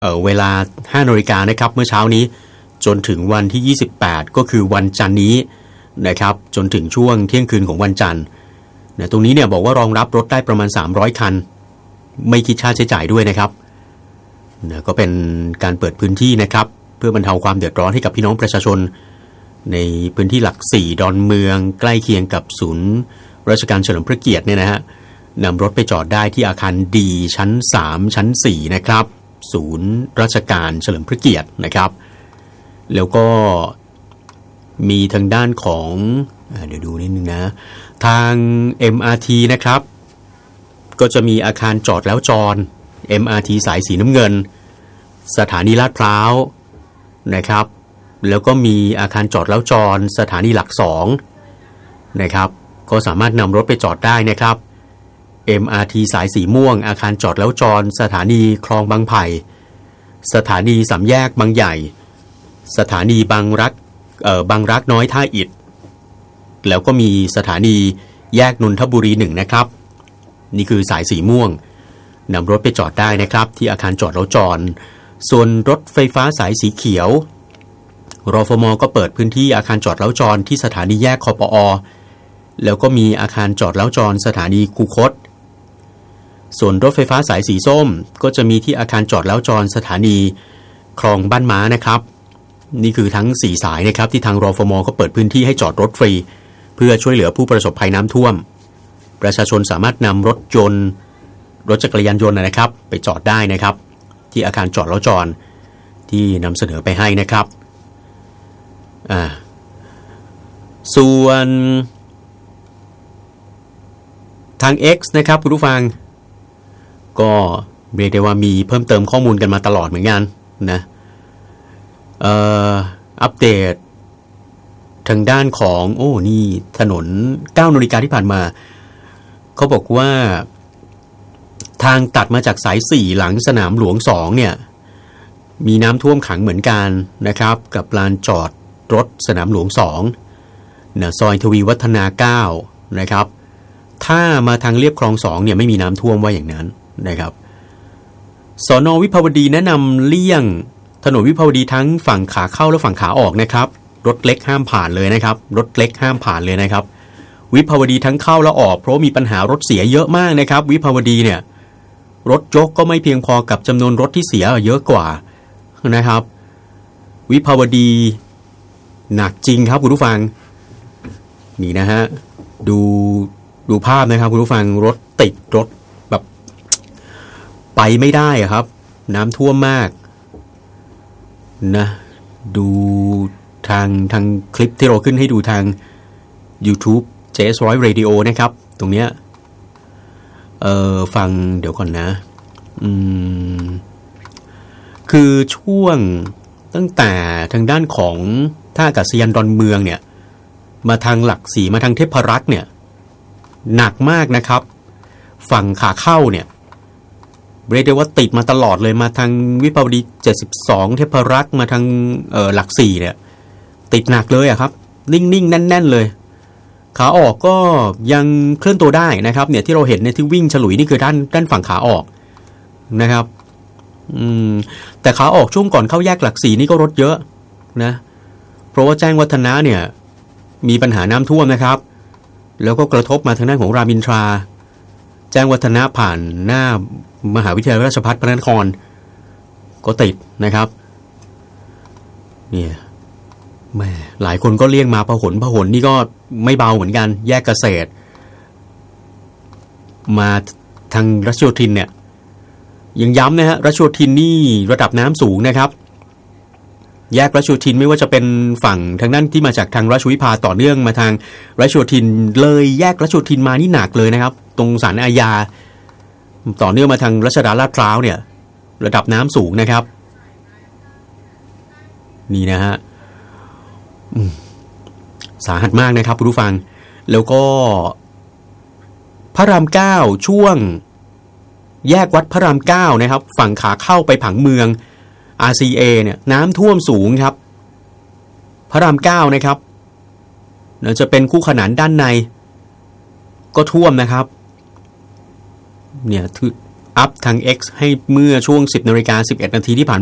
เวลา 5 นาฬิกานะครับเมื่อเช้านี้จนถึงวันที่28ก็คือวันจันทร์นี้นะครับจนถึงช่วงเที่ยงคืนของวันจันทร์นะตรงนี้เนี่ยบอกว่ารองรับรถได้ประมาณ300คันไม่คิดค่าใช้จ่ายด้วยนะครับนะก็เป็นการเปิดพื้นที่นะครับเพื่อบรรเทาความเดือดร้อนให้กับพี่น้องประชาชนในพื้นที่หลัก4ดอนเมืองใกล้เคียงกับศูนย์ราชการเฉลิมพระเกียรติเนี่ยนะฮะนำรถไปจอดได้ที่อาคารดีชั้น3ชั้น4นะครับศูนย์ราชการเฉลิมพระเกียรตินะครับแล้วก็มีทางด้านของเดี๋ยวดูนิดนึงนะทาง MRT นะครับก็จะมีอาคารจอดแล้วจร MRT สายสีน้ำเงินสถานีลาดพร้าวนะครับแล้วก็มีอาคารจอดแล้วจรสถานีหลัก2นะครับก็สามารถนำรถไปจอดได้นะครับ MRT สายสีม่วงอาคารจอดแล้วจรสถานีคลองบางไผ่สถานีสามแยกบางใหญ่สถานีบางรักน้อยท่าอิฐแล้วก็มีสถานีแยกนนทบุรี1นะครับนี่คือสายสีม่วงนำรถไปจอดได้นะครับที่อาคารจอดแล้วจรส่วนรถไฟฟ้าสายสีเขียวรฟม.ก็เปิดพื้นที่อาคารจอดแล้วจรที่สถานีแยกคปอ.แล้วก็มีอาคารจอดแล้วจรสถานีคูคตส่วนรถไฟฟ้าสายสีส้มก็จะมีที่อาคารจอดแล้วจรสถานีคลองบ้านม้านะครับนี่คือทั้ง4สายนะครับที่ทางรฟม.ก็เปิดพื้นที่ให้จอดรถฟรีเพื่อช่วยเหลือผู้ประสบภัยน้ำท่วมประชาชนสามารถนำรถยนต์รถจักรยานยนต์นะครับไปจอดได้นะครับที่อาคารจอดแล้วจรที่นำเสนอไปให้นะครับส่วนทาง X นะครับคุณผู้ฟังก็เรียกได้ว่ามีเพิ่มเติมข้อมูลกันมาตลอดเหมือนกันนะอัปเดตทางด้านของนี่ถนน 9 นาฬิกาที่ผ่านมาเขาบอกว่าทางตัดมาจากสาย4หลังสนามหลวง2เนี่ยมีน้ำท่วมขังเหมือนกันนะครับกับลานจอดรถสนามหลวง2นะซอยทวีวัฒนา9นะครับถ้ามาทางเลียบคลอง2เนี่ยไม่มีน้ำท่วมว่าอย่างนั้นนะครับสน.วิภาวดีแนะนำเลี่ยงถนนวิภาวดีทั้งฝั่งขาเข้าและฝั่งขาออกนะครับรถเล็กห้ามผ่านเลยนะครับรถเล็กห้ามผ่านเลยนะครับวิภาวดีทั้งเข้าและออกเพราะมีปัญหารถเสียเยอะมากนะครับวิภาวดีเนี่ยรถยกก็ไม่เพียงพอกับจำนวนรถที่เสียเยอะกว่านะครับวิภาวดีหนักจริงครับคุณผู้ฟังนี่นะฮะดูภาพนะครับคุณผู้ฟังรถติดรถแบบไปไม่ได้ครับน้ำท่วมมากนะดูทางคลิปที่เราขึ้นให้ดูทาง YouTube JS100 Radio นะครับตรงเนี้ยฟังเดี๋ยวก่อนนะคือช่วงตั้งแต่ทางด้านของท่าอากาศยานดอนเมืองเนี่ยมาทางหลัก4มาทางเทพรักษ์เนี่ยหนักมากนะครับฝั่งขาเข้าเนี่ยเรียกได้ว่าติดมาตลอดเลยมาทางวิภาวดี72เทพรักษ์มาทางหลัก4เนี่ยติดหนักเลยครับนิ่งๆแน่นๆเลยขาออกก็ยังเคลื่อนตัวได้นะครับเนี่ยที่เราเห็นในที่วิ่งฉลุยนี่คือด้านฝั่งขาออกนะครับแต่ขาออกช่วงก่อนเข้าแยกหลัก4นี่ก็รถเยอะนะเพราะว่าแจ้งวัฒนะเนี่ยมีปัญหาน้ำท่วมนะครับแล้วก็กระทบมาทางด้านของรามอินทราแจ้งวัฒนะผ่านหน้ามหาวิทยาลัยราชภัฏพระนครก็ติดนะครับเนี่ยแม่หลายคนก็เลี่ยงมาพหลนี่ก็ไม่เบาเหมือนกันแยกเกษตรมาทางรัชโยธินเนี่ยยังย้ำนะฮะรัชโยธินนี่ระดับน้ำสูงนะครับแยกรัชโยธินไม่ว่าจะเป็นฝั่งทางด้านที่มาจากทางราชวิภาต่อเนื่องมาทางรัชโยธินเลยแยกรัชโยธินมานี่หนักเลยนะครับตรงศาลอาญาต่อเนื่องมาทางรัชดาลาดพร้าวเนี่ยระดับน้ำสูงนะครับนี่นะฮะสาหัสมากนะครับคุณผู้ฟังแล้วก็พระราม9ช่วงแยกวัดพระราม9นะครับฝั่งขาเข้าไปผังเมือง RCA เนี่ยน้ำท่วมสูงครับพระราม9นะครับจะเป็นคู่ขนานด้านในก็ท่วมนะครับเนี่ยอัพทาง X ให้เมื่อช่วง 10:11 นาทีที่ผ่าน